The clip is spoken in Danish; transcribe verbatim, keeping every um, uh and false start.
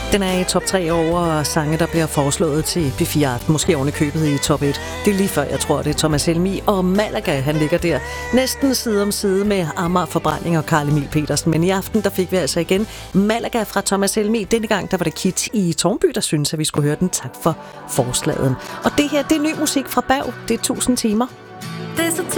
Den er i top tre over sange, der bliver foreslået til P fire Aften. Måske oven i købet i top et. Det er lige før, jeg tror, det er Thomas Helmig og Malaga, han ligger der. Næsten side om side med Amager Forbrænding og Carl Emil Petersen. Men i aften, der fik vi altså igen Malaga fra Thomas Helmig. Denne gang, der var det Kit i Tårnby, der synes, at vi skulle høre den. Tak for forslaget. Og det her, det er ny musik fra Berg. Det er tusind timer. Det er så